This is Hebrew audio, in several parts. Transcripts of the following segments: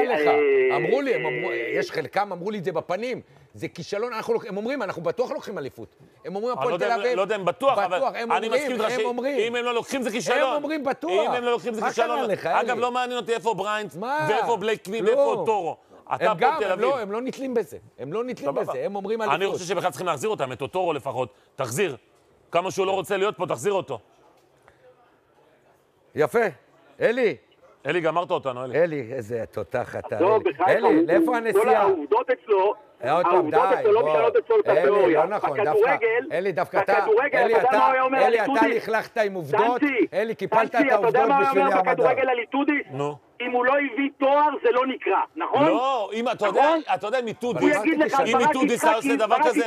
לך, אמרו לי, יש חלקם אמרו לי את זה בפנים, זה כישלון, הם אומרים, אנחנו בטוח לוקחים אליפות. הם אומרים, הפועל תל אביב. לא יודע אם בטוח, אבל אני מסכים לך שאם הם לא לוקחים זה כישלון. הם אומרים בטוח. אם הם לא לוקחים זה כישלון. אגב, לא מעניין אותי איפה בריינט, ואיפה בלייק קווין, ואיפה טורו. אתה פה תל אביב. הם לא נתלים בזה. הם לא נתלים בזה, הם אומרים אליפות. אני חושב שבכלל צריכים להחזיר אותם, את טורו לפחות. תחזיר. כמה שהוא לא רוצה להיות פה, תחזיר אותו. יפה. אלי. אלי, גמרת אותנו, אלי. אלי, איזה תותח אתה. לא, בכלל, אלי, לאיפה הנסיעה? העובדות אצלו, העובדות אצלו לא משנות אצלו את התיאוריה. לא נכון, דווקא. אלי, דווקא אתה, אלי, אתה לכלכת עם עובדות, אלי, קיפלת את העובדות בשביל המדע. אתה יודע מה אומר בכדורגל על איטודיס? נו. אם הוא לא הביא תואר, זה לא נקרא, נכון? לא, אם אתה יודע, מיטודיס, הוא יגיד לך, אם מיטודיס היה עושה דבר כזה,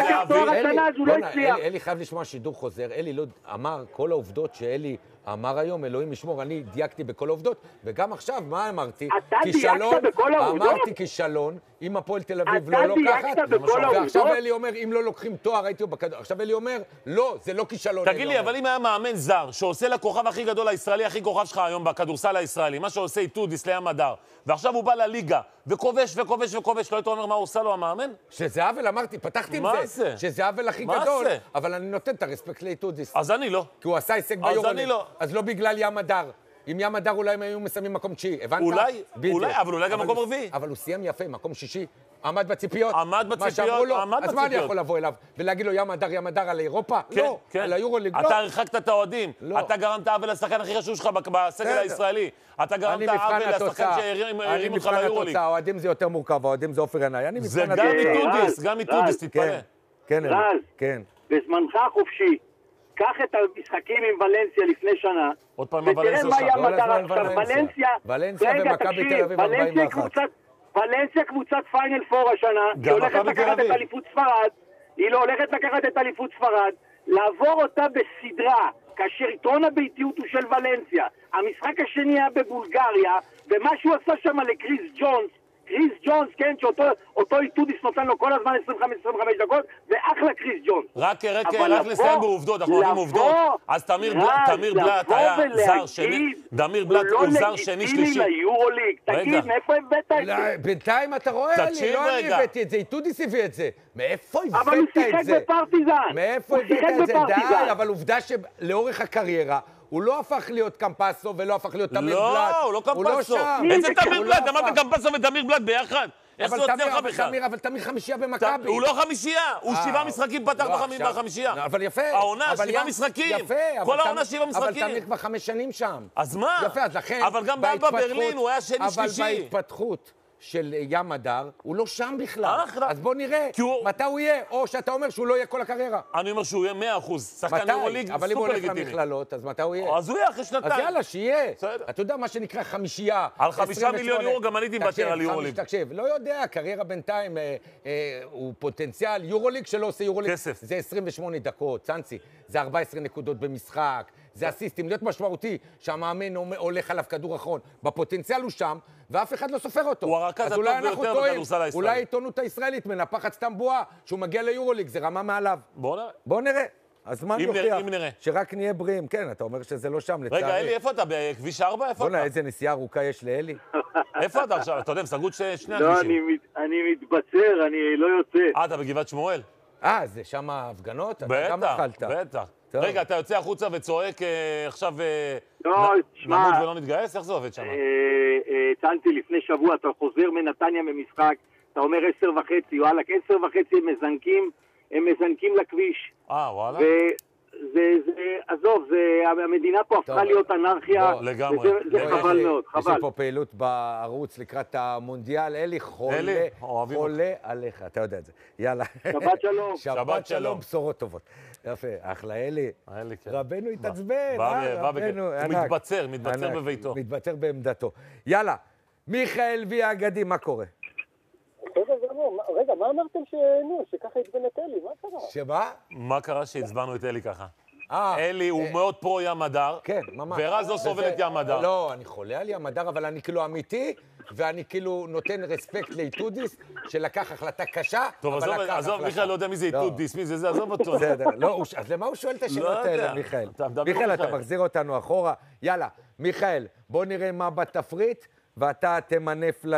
אלי חייב לשמוע שידור חוזר, אלי לא אמר כל העובדות שאלי אמר היום, אלוהים ישמור, אני דייקתי בכל העובדות, וגם עכשיו, מה אמרתי? אתה דייקת בכל העובדות? אמרתי כישלון, אם הפועל תל אביב לא לוקחת, ועכשיו אלי אומר, אם לא לוקחים תואר, הייתי בכדור, עכשיו אלי אומר, לא, זה לא כישלון. תגיד לי, אבל אם היה מאמן זר, שעושה לכוכב הכי גדול הישראלי, הכי כוכב שלך היום בכדורסל הישראלי, מה שעושה איטודיס לים הדר, ועכשיו הוא בא לליגה, וכובש, לא היית אומר מה הוא עושה לו המאמן? שזה עוול, אמרתי, פתחתי עם זה, שזה עוול הכי גדול, אבל אני נותן את הרספקט לאיטודיס. אז אני לא. כי הוא עשה הישג ביורוליג. אז לא בגלל ים הדר. עם ים הדר אולי הם היו מסיימים מקום 9, הבנת? אולי, אבל אולי גם מקום רביעי. אבל הוא סיים יפה, מקום 6, עמד בציפיות. מה שאמרו לו, אז מה אני יכול לבוא אליו ולהגיד לו ים הדר על אירופה? לא, על היורוליג לא. אתה הרחקת את האוהדים, אתה גרמת עוול לשחקן הכי חשוב שלך בסגל הישראלי. אתה גרמת עוול לשחקן שהרים אותך ליורוליג. האוהדים זה יותר מורכב, האוהדים זה אופר עיניי. זה גם איטודיס, תתפלא. כן. בזמנך החופשי. קח את המשחקים עם ולנסיה לפני שנה, עוד פעם ותראה מה ים הדר עכשיו. ולנסיה ומכבי תל אביב 41. ולנסיה קבוצת פיינל פור השנה, היא הולכת לקחת את אליפות ספרד, לעבור אותה בסדרה, כאשר יתרון הביתיות הוא של ולנסיה. המשחק השני היה בבולגריה, ומה שהוא עשה שם לקריס ג'ונס, כן, שאותו איטודיס נותן לו כל הזמן 25 דקות, ואחלה קריס ג'ונס. רק לסיים בעובדות, אנחנו הולכים עובדות. אז תמיר בלאט היה זר שני, תמיר בלאט הוא זר שני שלישי. תגיד, מאיפה הבאת את זה? בינתיים אתה רואה, לא אני הבאתי את זה, איטודיס הביא את זה. מאיפה הבאת את זה? אבל הוא שיחק בפרטיזן. מאיפה הבאת את זה? די, אבל עובדה שלאורך הקריירה, הוא לא הפך להיות קמפסו ולא הפך להיות תמיר בלאט. לא, הוא לא קמפסו. איזה תמיר בלאט? אמרת קמפסו ותמיר בלאט ביחד. איך זה יוצא לך בכלל? אבל תמיר חמישייה במכבי. הוא לא חמישייה, הוא 7 משחקים פתח בחמישייה. אבל יפה. העונה, 7 משחקים. יפה. כל העונה 7 משחקים. אבל תמיר כבר 5 שנים שם. אז מה? יפה, אז לכן... אבל גם באלבה ברלין הוא היה שני שלישי. אבל בהתפתחות של ים הדר, הוא לא שם בכלל. אז בוא נראה מתי הוא יהיה, או שאתה אומר שהוא לא יהיה כל הקריירה. אני אומר שהוא יהיה 100%. שחקן יורוליג אבל אם הוא הולך למכללות, אז מתי הוא יהיה? אז הוא יהיה אחרי שנתיים. אז יאללה, שיהיה. אתה יודע מה שנקרא חמישייה. על 5 מיליון יורו גם אני תיוותר על יורוליג. תקשיב, לא יודע, קריירה בינתיים הוא פוטנציאל. יורוליג שלא עושה יורוליג. כסף. זה 28 דקות, צאנצי. זה 14 נקודות במשחק. זה אסיסטים, להיות משמעותי, שהמאמן הולך עליו כדור אחרון. בפוטנציאל הוא שם, ואף אחד לא סופר אותו. הוא הרכז הטוב ביותר בכדורסל הישראלי. אולי העיתונות הישראלית מנפחת סתם בועה, שהוא מגיע ליורוליג, זה רמה מעליו. בוא נראה. הזמן יוכיח. אם נראה. שרק נהיה בריאים. כן, אתה אומר שזה לא שם, לצערי. רגע, אלי, איפה אתה? בכביש 4? איפה אתה? בוא'נה, איזה נסיעה ארוכה יש לאלי. איפה אתה עכשיו? אתה יודע, סגרו שני הכבישים. לא, אני מתבצר, אני לא יוצא. אתה בגבעת שמואל? זה שם ההפגנות? בטח. רגע, אתה יוצא החוצה וצועק עכשיו נמות ולא נתגייס? איך זה עובד שם? צאנתי לפני שבוע, אתה חוזר מנתניה ממשחק, אתה אומר 10:30, וואלק, 10:30 הם מזנקים לכביש. וואלה? עזוב, המדינה פה הפכה להיות אנרכיה, זה חבל מאוד, חבל. יש פה פעילות בערוץ לקראת המונדיאל, אלי חולה עליך, אתה יודע את זה. יאללה. שבת שלום. שבת שלום, בשורות טובות. יפה, אחלה אלי. רבנו התעצבן, רבנו. הוא מתבצר בביתו. מתבצר בעמדתו. יאללה, מיכאל והאגדי, מה קורה? רגע, מה אמרתם שככה עצבן את אלי? מה קרה? שמה? מה קרה שהצבענו את אלי ככה? אלי הוא מאוד פרו ים הדר, כן, ממש. ורז לא סובל את ים הדר. לא, אני חולה על ים הדר, אבל אני כאילו אמיתי, ואני כאילו נותן רספקט לאיטודיס, שלקח החלטה קשה, אבל לקח החלטה. עזוב, מיכאל לא יודע מי זה איטודיס, מי זה, עזוב אותו. לא, אז למה הוא שואל את השאלות האלה, מיכאל? מיכאל, אתה מחזיר אותנו אחורה. יאללה, מיכאל, בוא נראה מה בתפריט, ואתה תמנף